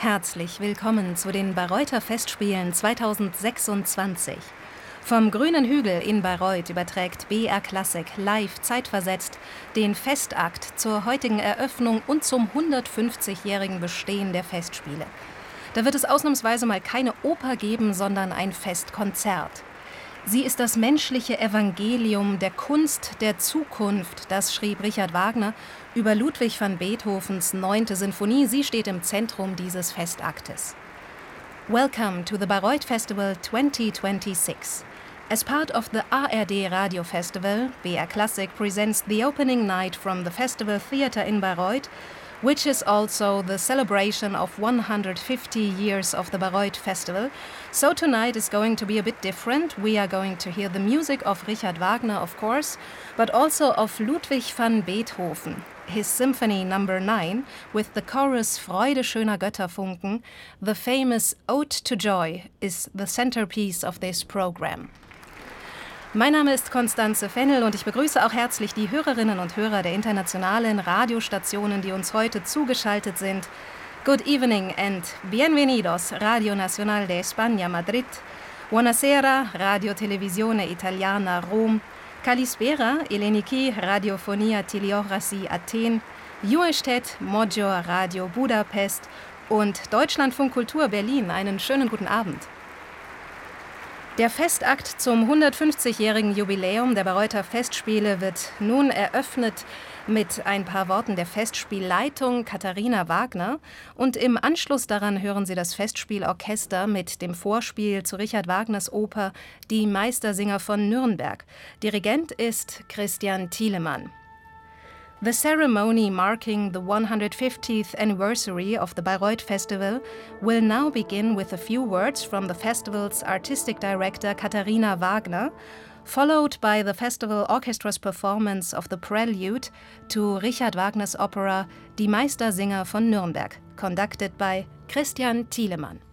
Herzlich willkommen zu den Bayreuther Festspielen 2026. Vom grünen Hügel in Bayreuth überträgt BR Classic live zeitversetzt den Festakt zur heutigen Eröffnung und zum 150-jährigen Bestehen der Festspiele. Da wird es ausnahmsweise mal keine Oper geben, sondern ein Festkonzert. Sie ist das menschliche Evangelium der Kunst der Zukunft, das schrieb Richard Wagner über Ludwig van Beethovens 9. Sinfonie. Sie steht im Zentrum dieses Festaktes. Welcome to the Bayreuth Festival 2026. As part of the ARD Radio Festival, BR Classic presents the opening night from the Festival Theatre in Bayreuth, which is also the celebration of 150 years of the Bayreuth Festival. So tonight is going to be a bit different. We are going to hear the music of Richard Wagner, of course, but also of Ludwig van Beethoven, his Symphony No. 9, with the chorus Freude schöner Götterfunken. The famous Ode to Joy is the centerpiece of this program. Mein Name ist Constanze Fennel und ich begrüße auch herzlich die Hörerinnen und Hörer der internationalen Radiostationen, die uns heute zugeschaltet sind. Good evening and bienvenidos, Radio Nacional de España, Madrid. Buonasera, Radio Televisione Italiana, Rom. Kalispera, Eleniki, Radiofonia Tiliorasi, Athen. Juestet, Moggior, Radio Budapest und Deutschlandfunk Kultur Berlin. Einen schönen guten Abend. Der Festakt zum 150-jährigen Jubiläum der Bayreuther Festspiele wird nun eröffnet mit ein paar Worten der Festspielleitung Katharina Wagner. Und im Anschluss daran hören Sie das Festspielorchester mit dem Vorspiel zu Richard Wagners Oper Die Meistersinger von Nürnberg. Dirigent ist Christian Thielemann. The ceremony marking the 150th anniversary of the Bayreuth Festival will now begin with a few words from the festival's artistic director Katharina Wagner, followed by the festival orchestra's performance of the prelude to Richard Wagners opera Die Meistersinger von Nürnberg, conducted by Christian Thielemann.